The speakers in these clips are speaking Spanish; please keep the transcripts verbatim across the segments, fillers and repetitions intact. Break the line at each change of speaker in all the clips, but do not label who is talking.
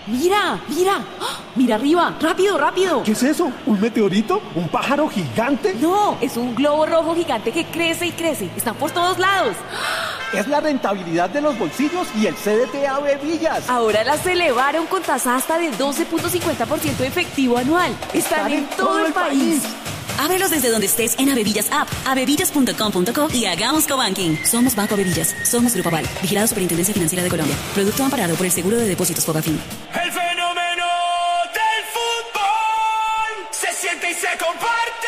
Mira, mira, ¡ah! Mira arriba, rápido, rápido.
¿Qué es eso? ¿Un meteorito? ¿Un pájaro gigante?
No, es un globo rojo gigante que crece y crece. Están por todos lados.
Es la rentabilidad de los bolsillos y el C D T Avevillas.
Ahora las elevaron con tasa hasta de doce punto cincuenta por ciento efectivo anual. Están, Están en, en todo, todo el país. país.
Ábrelos desde donde estés en Avevillas App, avevillas punto com punto co y hagamos cobanking. Somos Banco Avevillas, somos Grupo Aval, vigilado Superintendencia Financiera de Colombia. Producto amparado por el Seguro de Depósitos Fogafín.
El fenómeno del fútbol se siente y se comparte.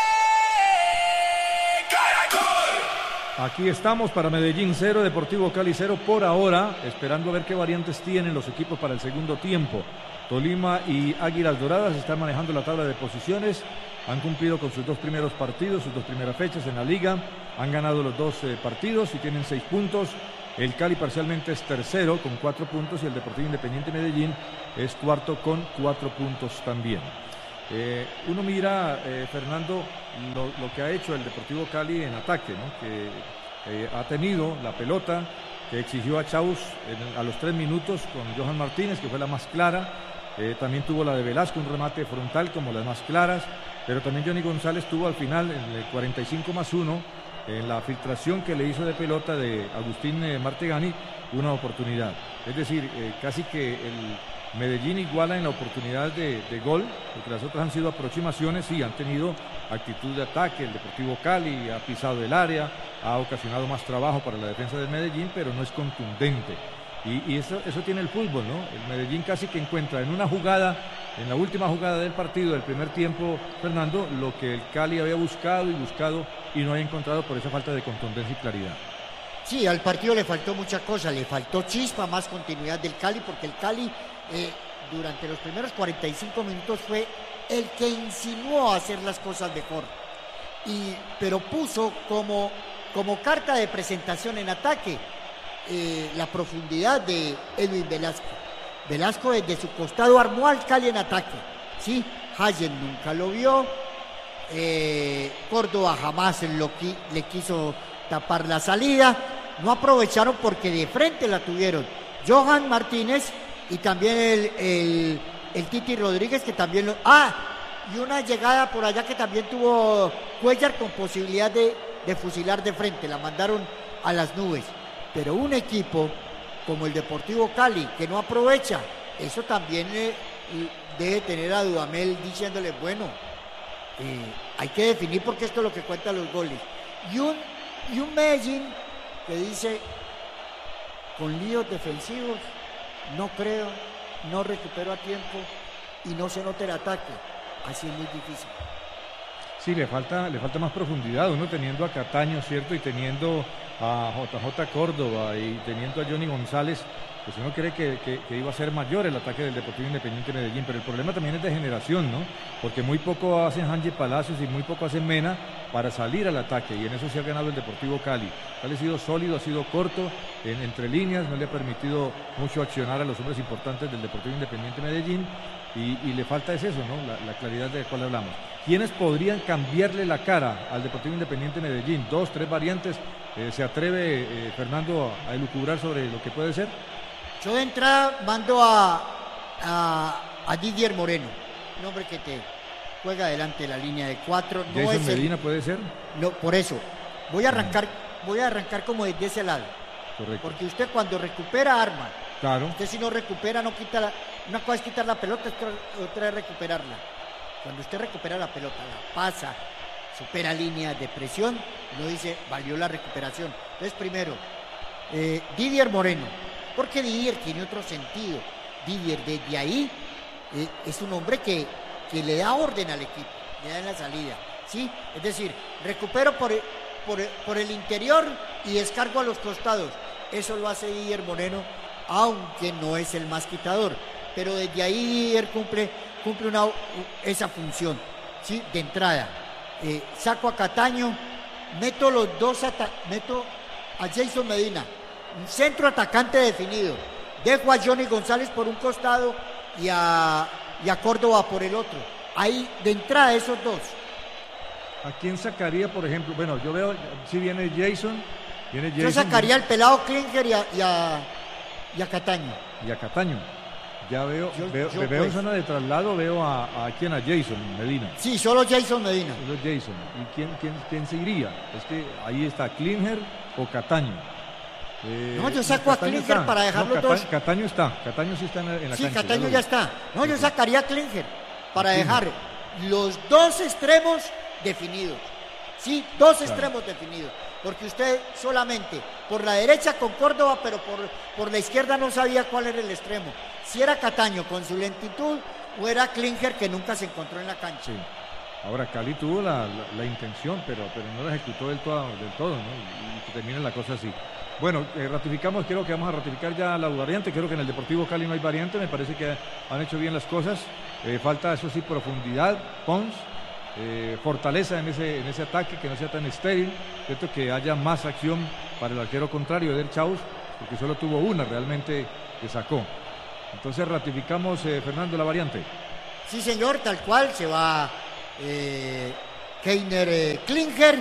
Caracol.
Aquí estamos para Medellín cero, Deportivo Cali cero por ahora, esperando a ver qué variantes tienen los equipos para el segundo tiempo. Tolima y Águilas Doradas están manejando la tabla de posiciones. Han cumplido con sus dos primeros partidos, sus dos primeras fechas en la liga. Han ganado los dos eh, partidos y tienen seis puntos. El Cali parcialmente es tercero con cuatro puntos y el Deportivo Independiente Medellín es cuarto con cuatro puntos también. Eh, uno mira, eh, Fernando, lo, lo que ha hecho el Deportivo Cali en ataque, ¿no? Que eh, ha tenido la pelota, que exigió a Chaus en, a los tres minutos con Johan Martínez, que fue la más clara. Eh, también tuvo la de Velasco, un remate frontal como las más claras. Pero también Johnny González tuvo al final, en el cuarenta y cinco más uno, en la filtración que le hizo de pelota de Agustín eh, Martegani, una oportunidad. Es decir, eh, casi que el Medellín iguala en la oportunidad de, de gol, porque las otras han sido aproximaciones, sí, han tenido actitud de ataque. El Deportivo Cali ha pisado el área, ha ocasionado más trabajo para la defensa del Medellín, pero no es contundente. Y, y eso, eso tiene el fútbol, ¿no? El Medellín casi que encuentra en una jugada, en la última jugada del partido del primer tiempo, Fernando, lo que el Cali había buscado y buscado y no había encontrado por esa falta de contundencia y claridad.
Sí, al partido le faltó mucha cosa, le faltó chispa, más continuidad del Cali, porque el Cali eh, durante los primeros cuarenta y cinco minutos fue el que insinuó a hacer las cosas mejor, y, pero puso como, como carta de presentación en ataque eh, la profundidad de Edwin Velasco. Velasco desde su costado armó al Cali en ataque, ¿sí? Hayen nunca lo vio, eh, Córdoba jamás lo qui- le quiso tapar la salida, no aprovecharon porque de frente la tuvieron Johan Martínez y también el, el, el Titi Rodríguez, que también lo... Ah, y una llegada por allá que también tuvo Cuellar con posibilidad de, de fusilar de frente, la mandaron a las nubes. Pero un equipo como el Deportivo Cali, que no aprovecha, eso también eh, debe tener a Dudamel diciéndole, bueno, eh, hay que definir porque esto es lo que cuenta los goles. Y un, y un Medellín que dice, con líos defensivos, no creo, no recupero a tiempo y no se nota el ataque. Así es muy difícil.
Sí, le falta, le falta más profundidad, uno teniendo a Cataño, ¿cierto? Y teniendo a J J Córdoba y teniendo a Johnny González, pues uno cree que, que, que iba a ser mayor el ataque del Deportivo Independiente Medellín, pero el problema también es de generación, ¿no? Porque muy poco hacen Hanji Palacios y muy poco hacen Mena para salir al ataque, y en eso se ha ganado el Deportivo Cali. Cali ha sido sólido, ha sido corto, en, entre líneas, no le ha permitido mucho accionar a los hombres importantes del Deportivo Independiente Medellín, y, y le falta es eso, ¿no? La, la claridad de la cual hablamos. ¿Quiénes podrían cambiarle la cara al Deportivo Independiente Medellín? Dos, tres variantes. Eh, ¿Se atreve eh, Fernando a elucubrar sobre lo que puede ser?
Yo de entrada mando a, a, a Didier Moreno, un hombre que te juega delante de la línea de cuatro. No
¿Jason
es
Medina
el,
puede ser?
No, por eso, voy a arrancar, voy a arrancar como desde ese lado.
Correcto.
Porque usted cuando recupera arma,
claro.
Usted si no recupera, no quita la, una cosa es quitar la pelota, otra es recuperarla. Cuando usted recupera la pelota, la pasa, supera líneas de presión, uno dice, valió la recuperación. Entonces, primero, eh, Didier Moreno, porque Didier tiene otro sentido. Didier desde ahí eh, es un hombre que, que le da orden al equipo, le da en la salida, ¿sí? Es decir, recupero por, por, por el interior y descargo a los costados. Eso lo hace Didier Moreno, aunque no es el más quitador. Pero desde ahí Didier cumple, cumple una, esa función, ¿sí? De entrada. Eh, saco a Cataño, meto los dos, ata- meto a Jason Medina, un centro atacante definido, dejo a Johnny González por un costado y a, y a Córdoba por el otro. Ahí de entrada esos dos.
¿A quién sacaría, por ejemplo? Bueno, yo veo, si viene Jason, viene Jason.
Yo sacaría al pelado Klinger y a, y a, y a Cataño.
Y a Cataño. Ya veo,
Yo-
veo,
yo,
veo en
pues.
zona de traslado, veo a, a quién, a Jason Medina.
Sí, solo Jason Medina.
Solo Jason. ¿Y quién, quién, quién se iría? Es que ahí está Klinger o Cataño. Eh,
No, yo saco a
Cataño
Klinger
está.
para dejar
No,
los
Cata-
dos.
Cataño está, Cataño sí está en la, en la
Sí,
cancha.
Cataño
lo
ya
vi.
está. No, yo
Sí.
sacaría a Klinger para
A Klinger.
dejar los dos extremos definidos. Sí, dos
Claro.
extremos definidos. Porque usted solamente por la derecha con Córdoba, pero por, por la izquierda no sabía cuál era el extremo. Si era Cataño con su lentitud o era Klinger que nunca se encontró en la cancha.
Sí. Ahora Cali tuvo la, la- la intención, pero, pero no la ejecutó del todo, del todo, ¿no? Y, y que termine la cosa así. Bueno, eh, ratificamos, creo que vamos a ratificar ya la variante. Creo que en el Deportivo Cali no hay variante. Me parece que han hecho bien las cosas. Eh, falta, eso sí, profundidad, Pons, eh, fortaleza en ese, en ese ataque, que no sea tan estéril. Cierto que haya más acción para el arquero contrario, Eder Chaus, porque solo tuvo una realmente que sacó. Entonces ratificamos, eh, Fernando, la variante.
Sí, señor, tal cual, se va eh, Keiner eh, Klinger,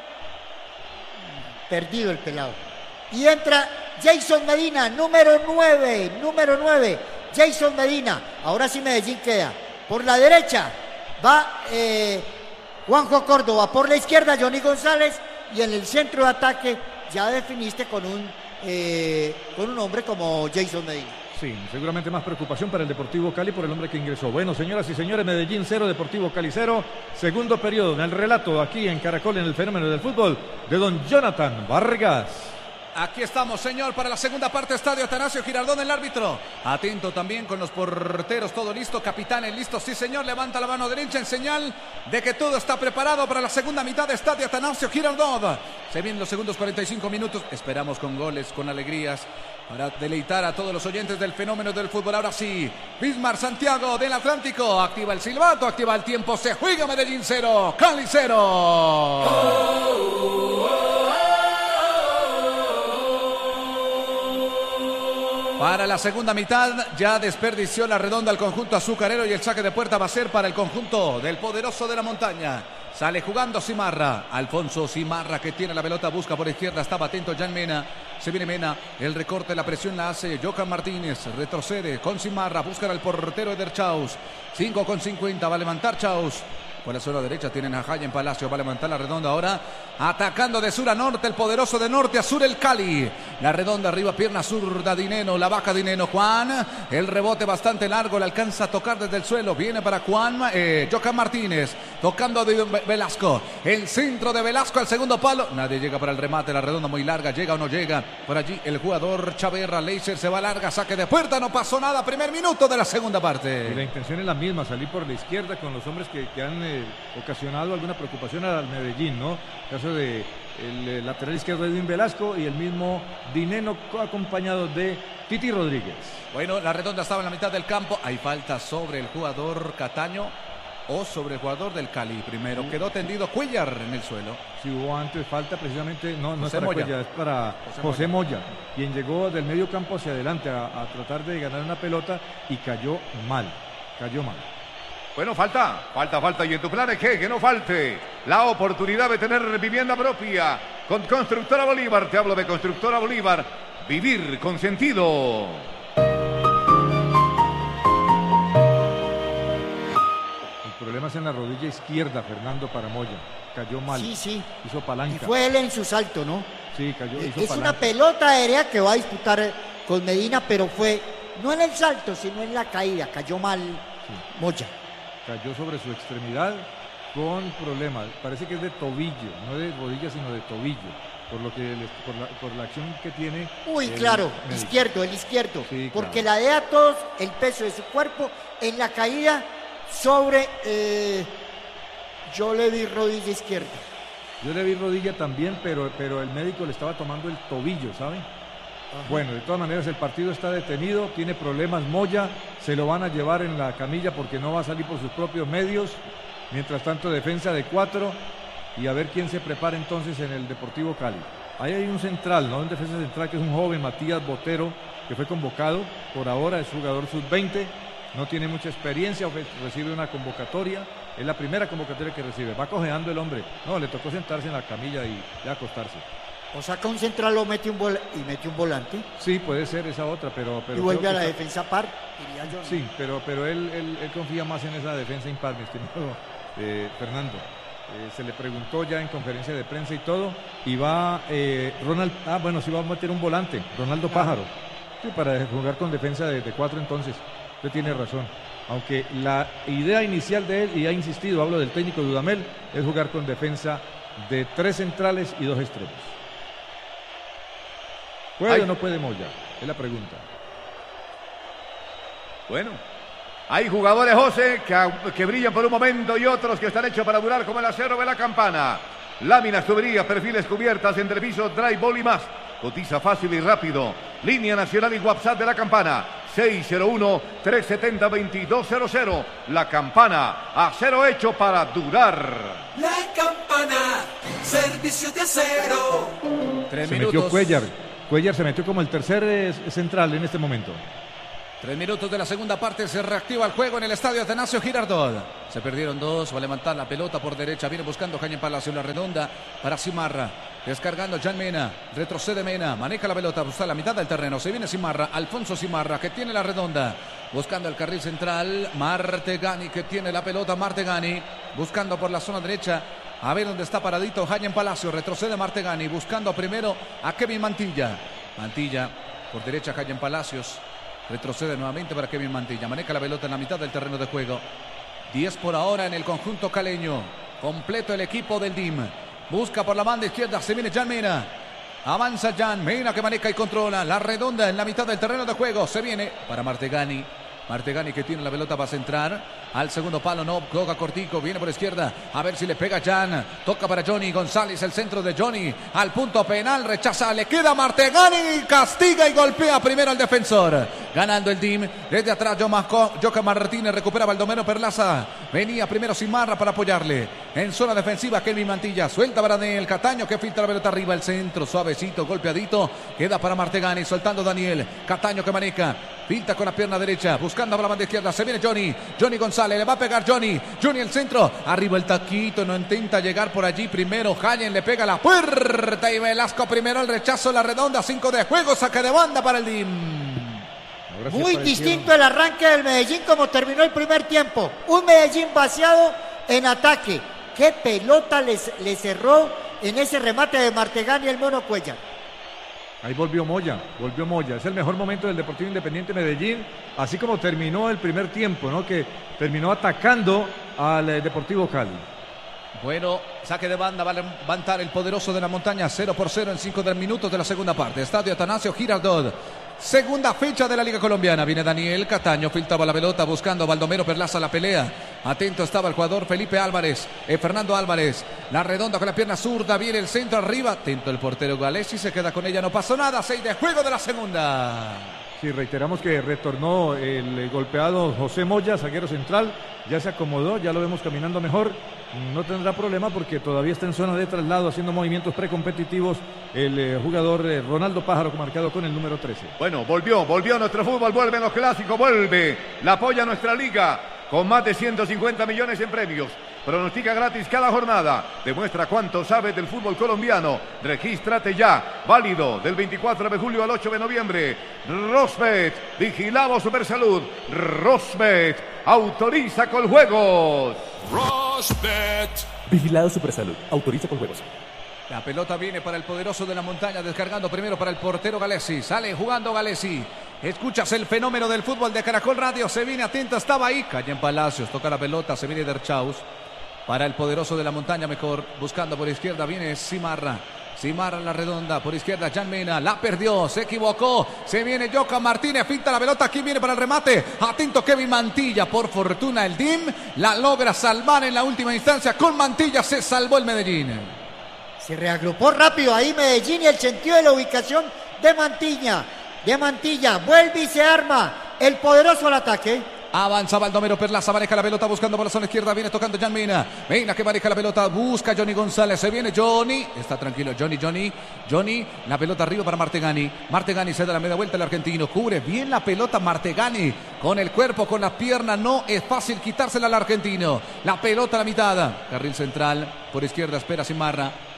perdido el pelado. Y entra Jason Medina, número nueve, número nueve, Jason Medina. Ahora sí Medellín queda. Por la derecha va eh, Juanjo Córdoba, por la izquierda Johnny González y en el centro de ataque ya definiste con un, eh, con un hombre como Jason Medina.
Sí, seguramente más preocupación para el Deportivo Cali por el hombre que ingresó. Bueno, señoras y señores, Medellín cero, Deportivo Cali cero. Segundo periodo en el relato aquí en Caracol, en el fenómeno del fútbol, de don Jonathan Vargas.
Aquí estamos, señor, para la segunda parte, Estadio Atanasio Girardón, el árbitro. Atento también con los porteros, todo listo, capitanes listos, sí, señor. Levanta la mano derecha en señal de que todo está preparado para la segunda mitad de Estadio Atanasio Girardón. Se vienen los segundos cuarenta y cinco minutos. Esperamos con goles, con alegrías, para deleitar a todos los oyentes del fenómeno del fútbol. Ahora sí, Bismar Santiago del Atlántico activa el silbato, activa el tiempo. Se juega Medellín cero, Cali cero. Para la segunda mitad ya desperdició la redonda el conjunto azucarero y el saque de puerta va a ser para el conjunto del poderoso de la montaña. Sale jugando Simarra, Alfonso Simarra que tiene la pelota, busca por izquierda, estaba atento Jan Mena, se viene Mena, el recorte, la presión la hace Johan Martínez, retrocede con Simarra, busca al portero Eder Chaus, cinco con cincuenta, va a levantar Chaus. Por la zona derecha tienen a Jay en Palacio, va a levantar la redonda ahora, atacando de sur a norte, el poderoso de norte a sur el Cali. La redonda arriba, pierna zurda Dineno, la baja Dineno, Juan, el rebote bastante largo, le alcanza a tocar desde el suelo, viene para Juan, eh, Johan Martínez, tocando de Velasco, el centro de Velasco al segundo palo, nadie llega para el remate, la redonda muy larga, llega o no llega, por allí el jugador Chaverra, Leiser se va larga, saque de puerta, no pasó nada, primer minuto de la segunda parte.
Y la intención es la misma, salir por la izquierda con los hombres que, que han eh, ocasionado alguna preocupación al Medellín, ¿no? Caso de el eh, lateral izquierdo Edwin Velasco y el mismo Dineno acompañado de Titi Rodríguez.
Bueno, la redonda estaba en la mitad del campo, hay falta sobre el jugador Cataño o sobre el jugador del Cali primero, quedó tendido Cuellar en el suelo.
Si hubo antes falta precisamente, no, no es
José
para
Moya.
Cuellar, es para
José
José, Moya, quien llegó del medio campo hacia adelante a, a tratar de ganar una pelota y cayó mal, cayó mal.
Bueno, falta, falta, falta. Y en tu plan es que, que no falte la oportunidad de tener vivienda propia con Constructora Bolívar. Te hablo de Constructora Bolívar. Vivir con sentido.
El problema es en la rodilla izquierda, Fernando, para Moya. Cayó mal.
Sí, sí.
Hizo
Y
palanca.
fue él en su salto, ¿no?
Sí, cayó, hizo
Es
palanca.
una pelota aérea que va a disputar con Medina, pero fue no en el salto, sino en la caída. Cayó mal Moya.
Cayó sobre su extremidad con problemas. Parece que es de tobillo, no de rodilla, sino de tobillo. Por lo que les- por, la, por la acción que tiene.
Uy,
el
claro,
médico.
izquierdo, el izquierdo.
Sí,
porque
claro.
la deja todo el peso de su cuerpo en la caída sobre. eh, yo le vi rodilla izquierda.
Yo le vi rodilla también, pero, pero el médico le estaba tomando el tobillo, ¿saben? Bueno, de todas maneras el partido está detenido, tiene problemas Moya, se lo van a llevar en la camilla porque no va a salir por sus propios medios. Mientras tanto, defensa de cuatro y a ver quién se prepara entonces en el Deportivo Cali. Ahí hay un central, ¿no? Un defensa central que es un joven, Matías Botero, que fue convocado, por ahora es jugador sub veinte, no tiene mucha experiencia, recibe una convocatoria, es la primera convocatoria que recibe, va cojeando el hombre, no, le tocó sentarse en la camilla y ya acostarse.
O saca un central o mete un vol y mete un volante.
Sí, puede ser esa otra, pero... pero
y vuelve a la
está...
defensa par, diría yo.
Sí, pero, pero él, él, él confía más en esa defensa impar, mi estimado eh, Fernando. Eh, se le preguntó ya en conferencia de prensa y todo, y va eh, Ronald... Ah, bueno, sí va a meter un volante, Ronaldo claro. Pájaro. Sí, para jugar con defensa de, de cuatro entonces. Usted tiene razón. Aunque la idea inicial de él, y ha insistido, hablo del técnico Dudamel, es jugar con defensa de tres centrales y dos extremos. ¿Puede Ay. o no puede Moya? Es la pregunta.
Bueno, hay jugadores, José, que, que brillan por un momento y otros que están hechos para durar como el acero de la campana. Láminas, tuberías, perfiles, cubiertas, entrepiso, drywall y más. Cotiza fácil y rápido. Línea nacional y WhatsApp de la campana. seis cero uno, tres siete cero, dos dos cero cero. La Campana, acero hecho para durar.
La Campana, servicio de acero.
Tres se minutos. Metió Cuellar. Cuellar se metió como el tercer eh, central en este momento.
Tres minutos de la segunda parte, se reactiva el juego en el estadio Atanasio Girardot. Se perdieron dos, va a levantar la pelota por derecha, viene buscando Jaime Palacio, la redonda para Simarra. Descargando Jan Mena, retrocede Mena, maneja la pelota, busca la mitad del terreno, se viene Simarra, Alfonso Simarra que tiene la redonda, buscando el carril central, Martegani que tiene la pelota, Martegani buscando por la zona derecha, a ver dónde está paradito Jaime Palacio, retrocede Martegani, buscando primero a Kevin Mantilla, Mantilla por derecha Jaime Palacios, retrocede nuevamente para Kevin Mantilla, maneja la pelota en la mitad del terreno de juego, diez por ahora en el conjunto caleño, completo el equipo del D I M. Busca por la banda izquierda, se viene Jan Mena. Avanza Jan Mena que maneja y controla. La redonda en la mitad del terreno de juego. Se viene para Martegani. Martegani que tiene la pelota para centrar. Al segundo palo, no, toca cortico, viene por izquierda. A ver si le pega Jan. Toca para Johnny González, el centro de Johnny. Al punto penal, rechaza, le queda Martegani. Castiga y golpea primero al defensor. Ganando el D I M. Desde atrás, Joca Martínez recupera Baldomero Perlaza. Venía primero Simarra para apoyarle. En zona defensiva, Kelvin Mantilla. Suelta para Daniel Cataño que filtra la pelota arriba. El centro, suavecito, golpeadito. Queda para Martegani, soltando Daniel. Cataño que maneja. Filtra con la pierna derecha. Buscando a la banda izquierda. Se viene Johnny. Johnny González. Le va a pegar Johnny. Johnny el centro. Arriba el taquito. No intenta llegar por allí. Primero Jayen le pega la puerta. Y Velasco primero el rechazo. La redonda. Cinco de juego. Saque de banda para el D I M.
Muy distinto el arranque del Medellín como terminó el primer tiempo. Un Medellín vaciado en ataque. Qué pelota les, les cerró en ese remate de Martegani y el Mono Cuellar.
Ahí volvió Moya, volvió Moya. Es el mejor momento del Deportivo Independiente Medellín, así como terminó el primer tiempo, ¿no? Que terminó atacando al eh, Deportivo Cali.
Bueno, saque de banda, va a levantar el poderoso de la montaña, cero por cero en cinco minutos de la segunda parte. Estadio Atanasio Girardot. Segunda fecha de la Liga Colombiana. Viene Daniel Cataño, filtraba la pelota buscando a Baldomero Perlaza la pelea. Atento estaba el jugador Felipe Álvarez, eh, Fernando Álvarez. La redonda con la pierna zurda, viene el centro arriba. Atento el portero Galesi, se queda con ella, no pasó nada. Seis de juego de la segunda.
Sí, reiteramos que retornó el golpeado José Moya, zaguero central. Ya se acomodó, ya lo vemos caminando mejor. No tendrá problema porque todavía está en zona de traslado haciendo movimientos precompetitivos el eh, jugador eh, Ronaldo Pájaro, marcado con el número trece.
Bueno, volvió, volvió nuestro fútbol, vuelven los clásicos, vuelve. La apoya nuestra liga con más de ciento cincuenta millones en premios. Pronostica gratis cada jornada. Demuestra cuánto sabes del fútbol colombiano. Regístrate ya. Válido del veinticuatro de julio al ocho de noviembre. Rosbet, vigilado Supersalud. Rosbet, autoriza con juegos.
Rosbet, vigilado Supersalud, autoriza con juegos.
La pelota viene para el poderoso de la montaña, descargando primero para el portero Galesi. Sale jugando Galesi. Escuchas el fenómeno del fútbol de Caracol Radio. Se viene atento, estaba ahí. Calle en Palacios, toca la pelota, se viene Derchaus. Para el poderoso de la montaña, mejor. Buscando por izquierda, viene Simarra. Simarra en la redonda, por izquierda Jan Mena. La perdió, se equivocó. Se viene Joca Martínez, finta la pelota. Aquí viene para el remate. Atento Kevin Mantilla. Por fortuna el D I M la logra salvar en la última instancia. Con Mantilla se salvó el Medellín.
Se reagrupó rápido ahí Medellín y el sentido de la ubicación de Mantilla. De Mantilla, vuelve y se arma el poderoso al ataque.
Avanza Baldomero Perlaza, maneja la pelota buscando por la zona izquierda, viene tocando Jan Mena. Mena que maneja la pelota, busca Johnny González, se viene Johnny, está tranquilo Johnny, Johnny, Johnny, la pelota arriba para Martegani. Martegani se da la media vuelta al argentino, cubre bien la pelota Martegani, con el cuerpo, con la pierna, no es fácil quitársela al argentino. La pelota a la mitad, carril central, por izquierda espera Simarra.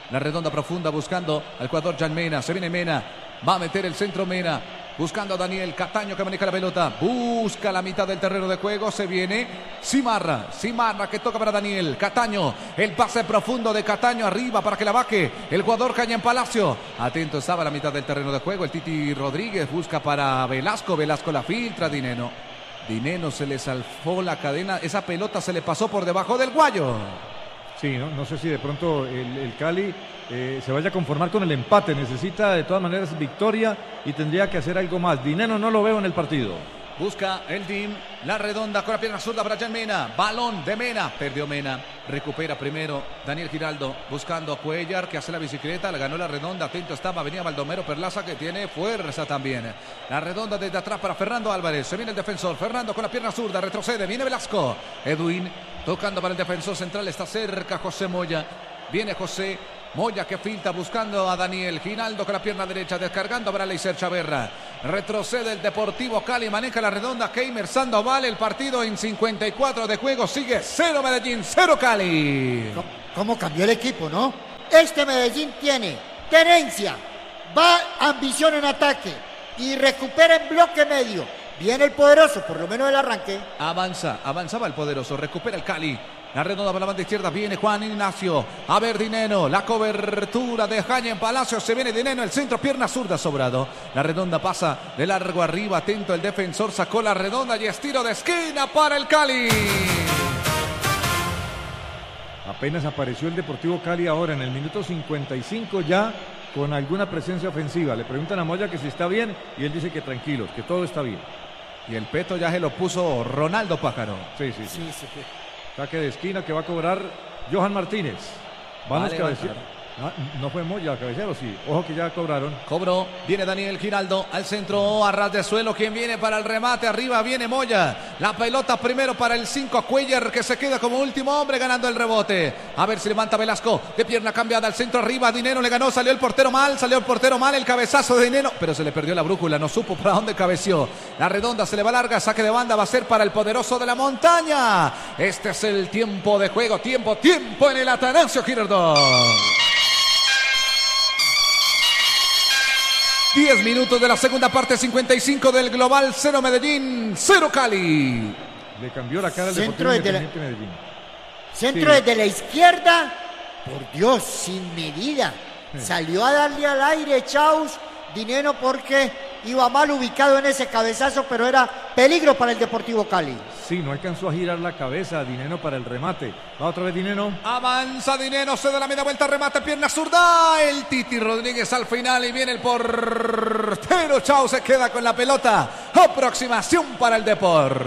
La redonda profunda buscando al jugador Jan Mena. Se viene Mena. Va a meter el centro Mena. Buscando a Daniel Cataño que maneja la pelota. Busca la mitad del terreno de juego. Se viene Simarra. Simarra que toca para Daniel Cataño. El pase profundo de Cataño arriba para que la baje el jugador Cañen Palacio. Atento estaba a la mitad del terreno de juego. El Titi Rodríguez busca para Velasco. Velasco la filtra. Dineno. Dineno se le salfó la cadena. Esa pelota se le pasó por debajo del guayo.
Sí, no, no sé si de pronto el, el Cali eh, se vaya a conformar con el empate. Necesita de todas maneras victoria y tendría que hacer algo más. Dineno no lo veo en el partido.
Busca el D I M, la redonda con la pierna zurda para Jan Mena. Balón de Mena, perdió Mena. Recupera primero Daniel Giraldo buscando a Cuellar que hace la bicicleta. Le ganó la redonda, atento estaba, venía Baldomero Perlaza que tiene fuerza también. La redonda desde atrás para Fernando Álvarez. Se viene el defensor, Fernando con la pierna zurda, retrocede, viene Velasco. Edwin tocando para el defensor central, está cerca José Moya. Viene José Moya que filtra buscando a Daniel Giraldo con la pierna derecha, descargando para Leiser Chaverra. Retrocede el Deportivo Cali, maneja la redonda Keimer Sandoval. El partido en cincuenta y cuatro de juego sigue cero Medellín, cero Cali.
¿Cómo, cómo cambió el equipo, no? Este Medellín tiene tenencia, va ambición en ataque y recupera en bloque medio. Viene el poderoso, por lo menos el arranque.
Avanza, avanzaba el poderoso, recupera el Cali. La redonda por la banda izquierda, viene Juan Ignacio. A ver Dineno, la cobertura de Jaime Palacio. Se viene Dineno, el centro, pierna zurda sobrado. La redonda pasa de largo arriba, atento el defensor, sacó la redonda y estiro de esquina para el Cali.
Apenas apareció el Deportivo Cali ahora en el minuto cincuenta y cinco ya con alguna presencia ofensiva. Le preguntan a Moya que si está bien y él dice que tranquilos, que todo está bien.
Y el peto ya se lo puso Ronaldo Pájaro.
Sí, sí, sí.
Sí, sí, sí.
Saque de esquina que va a cobrar Johan Martínez. Vamos
Vale,
cabecear. Ah, no fue Moya cabecero, sí. Ojo que ya cobraron.
Cobró, viene Daniel Giraldo al centro, a ras de suelo. Quien viene para el remate, arriba viene Moya. La pelota primero para el cinco, Cuellar que se queda como último hombre ganando el rebote. A ver si levanta Velasco, de pierna cambiada al centro, arriba Dineno le ganó, salió el portero mal, salió el portero mal, el cabezazo de Dineno, pero se le perdió la brújula, no supo para dónde cabeció. La redonda se le va larga, saque de banda va a ser para el poderoso de la montaña. Este es el tiempo de juego, tiempo, tiempo en el Atanasio Girardot. diez minutos de la segunda parte, cincuenta y cinco del global, cero Medellín, cero Cali.
Le cambió la cara al
Centro
Deportivo
desde
Independiente Medellín.
Centro
Sí.
desde la izquierda, por Dios, sin medida.
Sí.
Salió a darle al aire Chaus, Dineno, porque iba mal ubicado en ese cabezazo, pero era peligro para el Deportivo Cali.
Sí, no alcanzó a girar la cabeza a Dineno para el remate. Va otra vez Dineno.
Avanza Dineno, se da la media vuelta, remate, pierna zurda. El Titi Rodríguez al final y viene el portero. Chau, se queda con la pelota. Aproximación para el Depor.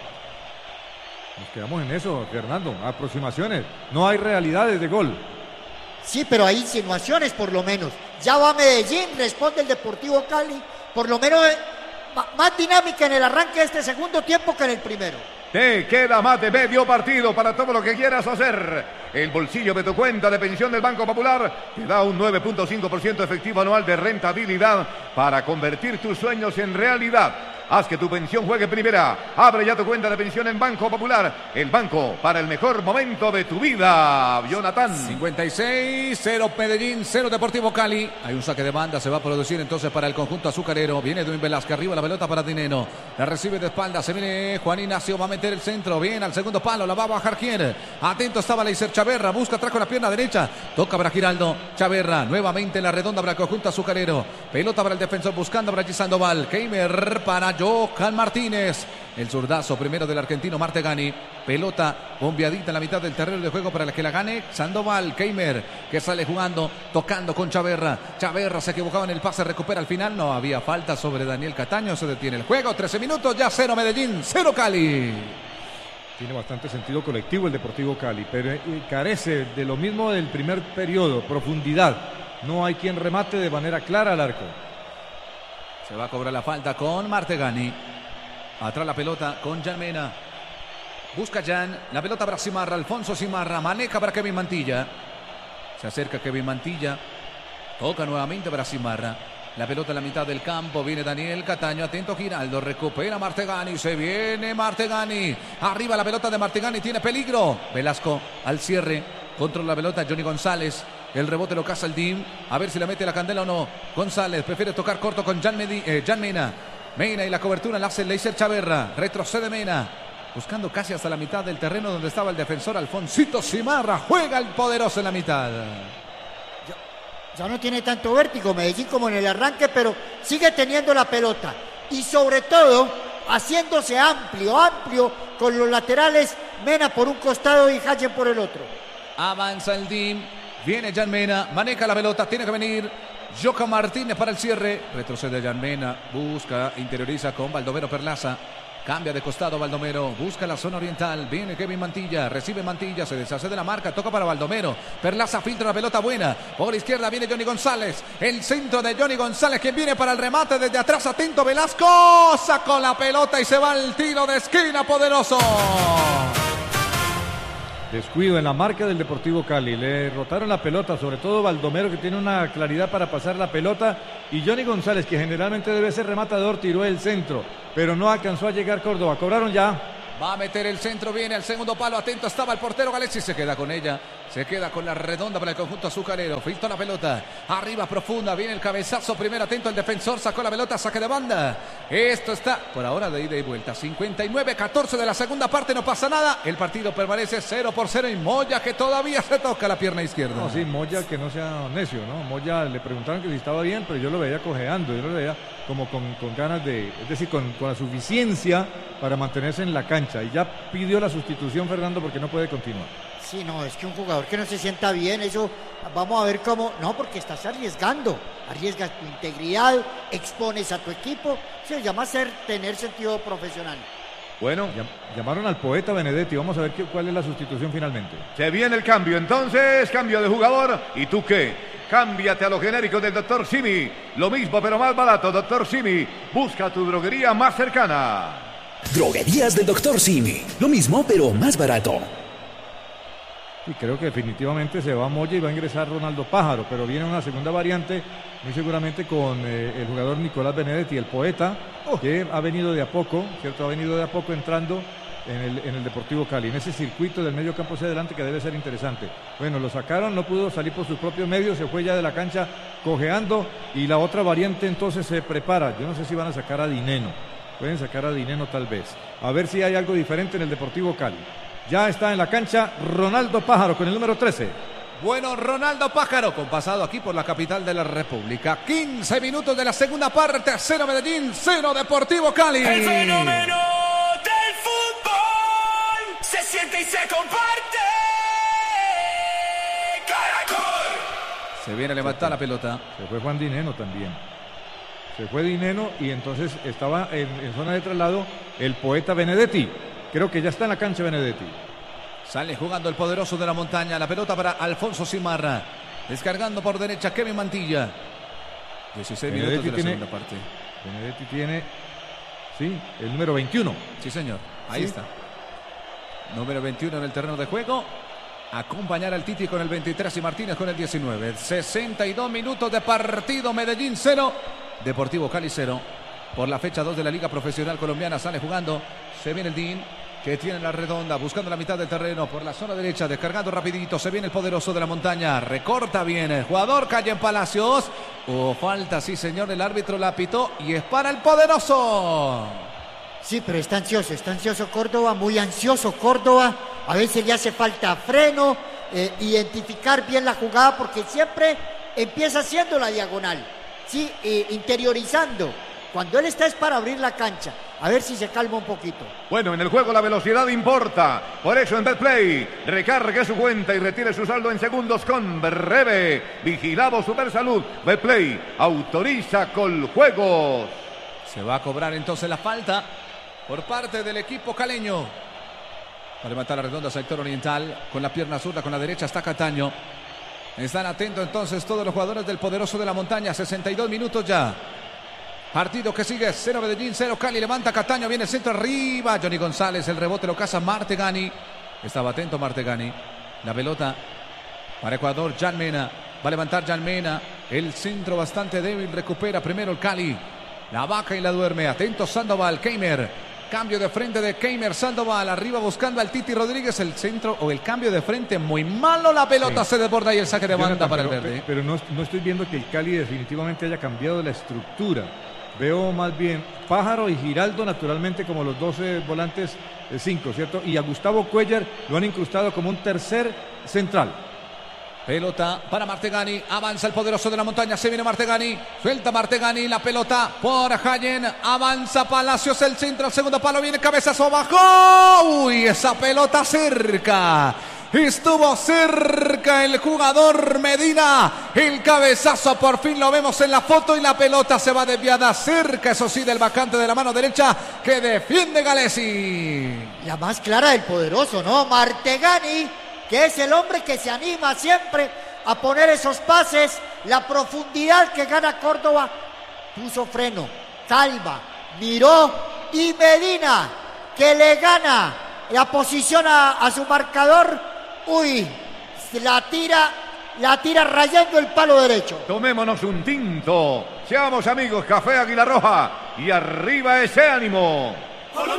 Nos quedamos en eso, Fernando. Aproximaciones. No hay realidades de gol.
Sí, pero hay insinuaciones por lo menos. Ya va Medellín, responde el Deportivo Cali. Por lo menos eh, ma- más dinámica en el arranque de este segundo tiempo que en el primero.
Te queda más de medio partido para todo lo que quieras hacer. El bolsillo de tu cuenta de pensión del Banco Popular te da un nueve punto cinco por ciento efectivo anual de rentabilidad para convertir tus sueños en realidad. Haz que tu pensión juegue primera. Abre ya tu cuenta de pensión en Banco Popular. El banco para el mejor momento de tu vida. Jonathan.
cincuenta y seis, cero Medellín, cero Deportivo Cali. Hay un saque de banda, se va a producir entonces para el conjunto azucarero. Viene Edwin Velázquez, arriba la pelota para Dineno. La recibe de espalda, se viene Juan Ignacio, va a meter el centro. Bien, al segundo palo, la va a bajar quién. Atento estaba Leiser Chaverra, busca atrás con la pierna derecha. Toca para Giraldo, Chaverra, nuevamente en la redonda para el conjunto azucarero. Pelota para el defensor, buscando para G. Sandoval. Keimer para Johan Martínez. El zurdazo primero del argentino Martegani. Pelota bombeadita en la mitad del terreno de juego para la que la gane Sandoval. Keimer que sale jugando, tocando con Chaverra. Chaverra se equivocaba en el pase, recupera al final. No había falta sobre Daniel Cataño. Se detiene el juego. trece minutos, ya cero Medellín, cero Cali.
Tiene bastante sentido colectivo el Deportivo Cali, pero eh, carece de lo mismo del primer periodo, profundidad. No hay quien remate de manera clara al arco.
Se va a cobrar la falta con Martegani. Atrás la pelota con Jan Mena. Busca Jan. La pelota para Simarra. Alfonso Simarra. Maneja para Kevin Mantilla. Se acerca Kevin Mantilla. Toca nuevamente para Simarra. La pelota en la mitad del campo. Viene Daniel Cataño. Atento Giraldo. Recupera Martegani. Se viene Martegani. Arriba la pelota de Martegani. Tiene peligro. Velasco al cierre. Controla la pelota Johnny González. El rebote lo caza el D I M. A ver si la mete la candela o no. González prefiere tocar corto con Jan, Medi, eh, Jan Mena. Mena y la cobertura la hace Leiser Chaverra. Retrocede Mena. Buscando casi hasta la mitad del terreno donde estaba el defensor Alfonsito Simarra. Juega el poderoso en la mitad.
Ya, ya no tiene tanto vértigo Medellín como en el arranque, pero sigue teniendo la pelota. Y sobre todo, haciéndose amplio, amplio con los laterales. Mena por un costado y Hayen por el otro.
Avanza el D I M. Viene Jan Mena. Maneja la pelota. Tiene que venir Joka Martínez para el cierre. Retrocede Jan Mena. Busca, interioriza con Baldomero Perlaza. Cambia de costado Baldomero, busca la zona oriental, viene Kevin Mantilla, recibe Mantilla, se deshace de la marca, toca para Baldomero, Perlaza filtra la pelota buena, por izquierda viene Johnny González, el centro de Johnny González que viene para el remate desde atrás, atento Velasco, sacó la pelota y se va el tiro de esquina poderoso.
Descuido en la marca del Deportivo Cali, le rotaron la pelota, sobre todo Baldomero que tiene una claridad para pasar la pelota y Johnny González que generalmente debe ser rematador tiró el centro, pero no alcanzó a llegar Córdoba, cobraron ya.
Va a meter el centro, viene al segundo palo, atento estaba el portero Galesi, se queda con ella, se queda con la redonda para el conjunto azucarero, filtra la pelota, arriba profunda, viene el cabezazo, primero atento el defensor, sacó la pelota, saque de banda, esto está por ahora de ida y vuelta, cincuenta y nueve catorce de la segunda parte, no pasa nada, el partido permanece cero por cero y Moya que todavía se toca la pierna izquierda.
No, sí, Moya que no sea necio, ¿no? Moya le preguntaron que si estaba bien, pero yo lo veía cojeando, yo lo veía como con, con ganas de, es decir, con, con la suficiencia para mantenerse en la cancha y ya pidió la sustitución Fernando porque no puede continuar.
Sí, no, es que un jugador que no se sienta bien, eso vamos a ver cómo, no, porque estás arriesgando, arriesgas tu integridad, expones a tu equipo, se llama ser, tener sentido profesional.
Bueno,
llamaron al poeta Benedetti, vamos a ver qué, cuál es la sustitución finalmente.
Se viene el cambio, entonces, cambio de jugador, ¿y tú qué? Cámbiate a los genéricos del doctor Simi, lo mismo pero más barato, doctor Simi, busca tu droguería más cercana.
Droguerías del doctor Simi, lo mismo pero más barato.
Y creo que definitivamente se va a Moya y va a ingresar Ronaldo Pájaro, pero viene una segunda variante, muy seguramente con eh, el jugador Nicolás Benedetti, el poeta, oh. que ha venido de a poco, ¿cierto? Ha venido de a poco entrando en el, en el Deportivo Cali, en ese circuito del medio campo hacia adelante que debe ser interesante. Bueno, lo sacaron, no pudo salir por sus propios medios, se fue ya de la cancha cojeando y la otra variante entonces se prepara. Yo no sé si van a sacar a Dineno, pueden sacar a Dineno tal vez, a ver si hay algo diferente en el Deportivo Cali. Ya está en la cancha Ronaldo Pájaro con el número trece.
Bueno, Ronaldo Pájaro, con pasado aquí por la capital de la República. quince minutos de la segunda parte, cero Medellín, cero Deportivo Cali.
El fenómeno del fútbol se siente y se comparte. Caracol.
Se viene a levantar la pelota.
Se fue Juan Dineno también. Se fue Dineno y entonces estaba en, en zona de traslado el poeta Benedetti. Creo que ya está en la cancha Benedetti.
Sale jugando el poderoso de la montaña. La pelota para Alfonso Simarra. Descargando por derecha Kevin Mantilla. dieciséis minutos de la
tiene,
segunda parte.
Benedetti tiene, sí, el número veintiuno.
Sí, señor. Ahí
sí.
está. Número veintiuno en el terreno de juego. Acompañar al Titi con el veintitrés y Martínez con el diecinueve. sesenta y dos minutos de partido. Medellín cero. Deportivo Cali cero. Por la fecha dos de la Liga Profesional Colombiana sale jugando. Se viene el D I N que tiene la redonda buscando la mitad del terreno por la zona derecha, descargando rapidito. Se viene el poderoso de la montaña. Recorta bien el jugador. Calle en Palacios. Oh, falta, sí señor. El árbitro la pitó y es para el poderoso.
Sí, pero está ansioso, está ansioso Córdoba, muy ansioso Córdoba. A veces le hace falta freno, eh, identificar bien la jugada porque siempre empieza haciendo la diagonal. Sí, eh, interiorizando. Cuando él está es para abrir la cancha. A ver si se calma un poquito.
Bueno, en el juego la velocidad importa. Por eso en Betplay, recargue su cuenta y retire su saldo en segundos con Breve. Vigilado Supersalud. Betplay autoriza con juegos.
Se va a cobrar entonces la falta por parte del equipo caleño. Va a levantar la redonda sector oriental. Con la pierna zurda, con la derecha está Cataño. Están atentos entonces todos los jugadores del poderoso de la montaña. sesenta y dos minutos ya. Partido que sigue, cero Medellín, cero Cali, levanta Cataño, viene el centro arriba, Johnny González, el rebote lo caza Martegani, estaba atento Martegani, la pelota para Ecuador, Jan Mena, va a levantar Jan Mena, el centro bastante débil, recupera primero el Cali, la vaca y la duerme, atento Sandoval, Keimer, Cambio de frente de Keimer Sandoval. Arriba buscando al Titi Rodríguez. El centro o el cambio de frente muy malo. La pelota sí. se desborda y el saque de banda
Jonathan,
para
pero,
el verde.
Pero no, no estoy viendo que el Cali definitivamente haya cambiado la estructura. Veo más bien Pájaro y Giraldo naturalmente como los doce volantes cinco, ¿cierto? Y a Gustavo Cuellar lo han incrustado como un tercer central.
Pelota para Martegani, avanza el poderoso de la montaña, se viene Martegani, suelta Martegani, la pelota por Hayen, avanza Palacios, el centro, al segundo palo, viene cabezazo abajo, uy, esa pelota cerca, estuvo cerca el jugador Medina, el cabezazo por fin lo vemos en la foto y la pelota se va desviada cerca, eso sí, del vacante de la mano derecha que defiende Galesi.
La más clara del poderoso, ¿no? Martegani, que es el hombre que se anima siempre a poner esos pases, la profundidad que gana Córdoba, puso freno, salva, miró y Medina, que le gana la posición a, a su marcador, uy, la tira, la tira rayando el palo derecho.
Tomémonos un tinto, seamos amigos, Café Águila Roja, y arriba ese ánimo.